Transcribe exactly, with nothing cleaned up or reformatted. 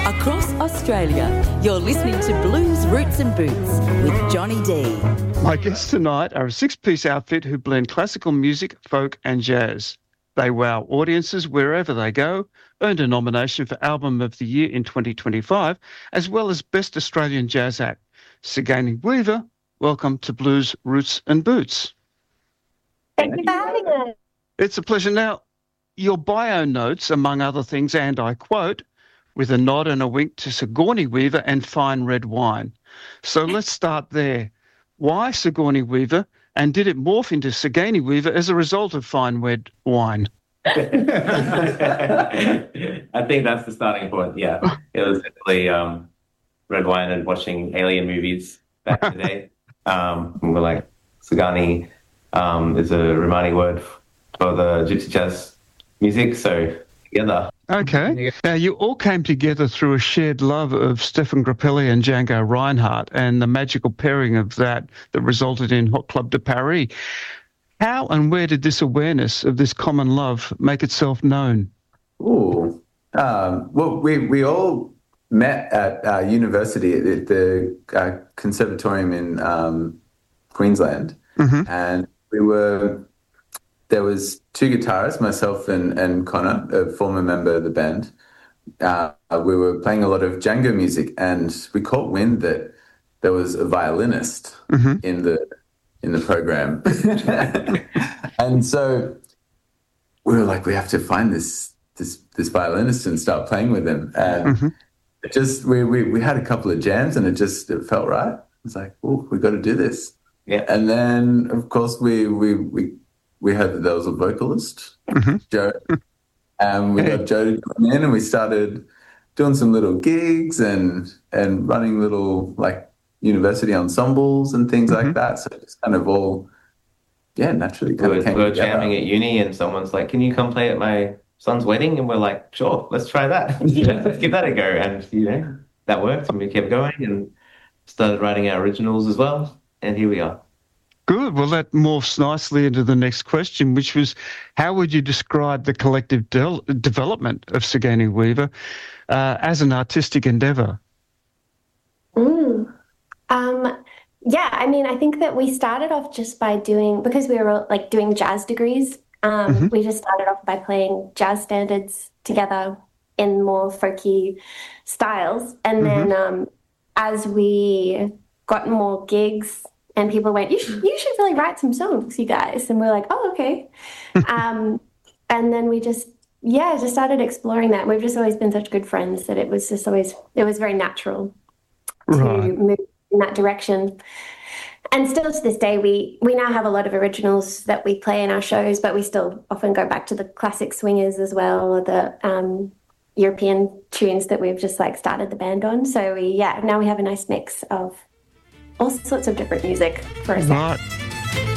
Across Australia, you're listening to Blues Roots and Boots with Johnny D. My guests tonight are a six-piece outfit who blend classical music, folk and jazz. They wow audiences wherever they go, earned a nomination for Album of the Year in twenty twenty-five, as well as Best Australian Jazz Act. Sigourney Weaver, welcome to Blues Roots and Boots. Thank you for having us. It's a pleasure. Now, your bio notes, among other things, and I quote, with a nod and a wink to Sigourney Weaver and fine red wine. So let's start there. Why Sigourney Weaver, and did it morph into Sigourney Weaver as a result of fine red wine? I think that's the starting point, yeah. It was definitely um, red wine and watching alien movies back in the day. Um, and we're like, Sigourney um, is a Romani word for the gypsy jazz music, so together. Okay. Now, you all came together through a shared love of Stefan Grappelli and Django Reinhardt and the magical pairing of that that resulted in Hot Club de Paris. How and where did this awareness of this common love make itself known? Ooh. Um, well, we, we all met at uh, university at the uh, conservatorium in um, Queensland, mm-hmm. and we were... There was two guitarists, myself and, and Connor, a former member of the band. Uh, we were playing a lot of Django music, and we caught wind that there was a violinist mm-hmm. in the in the program. And so we were like, we have to find this this this violinist and start playing with him. And mm-hmm. it just we, we we had a couple of jams, and it just it felt right. It was like, oh, we got to do this. Yeah. And then of course we we we. We heard that there was a vocalist, mm-hmm. Joe, and we hey. got Joe to come in, and we started doing some little gigs and and running little like university ensembles and things mm-hmm. like that. So it's kind of all, yeah, naturally kind we of came We were together. jamming at uni, and someone's like, "Can you come play at my son's wedding?" And we're like, "Sure, let's try that. Let's give that a go." And you know, that worked, and we kept going and started writing our originals as well. And here we are. Good. Well, that morphs nicely into the next question, which was, how would you describe the collective de- development of Sigourney Weaver uh, as an artistic endeavour? Mm. Um, yeah, I mean, I think that we started off just by doing, because we were like doing jazz degrees, um, mm-hmm. we just started off by playing jazz standards together in more folky styles. And mm-hmm. then um, as we got more gigs, and people went, you should, you should really write some songs, you guys. And we're like, oh, okay. um, and then we just, yeah, just started exploring that. We've just always been such good friends that it was just always, it was very natural to right. move in that direction. And still to this day, we, we now have a lot of originals that we play in our shows, but we still often go back to the classic swingers as well, or the um, European tunes that we've just like started the band on. So we, yeah, now we have a nice mix of all sorts of different music for a right.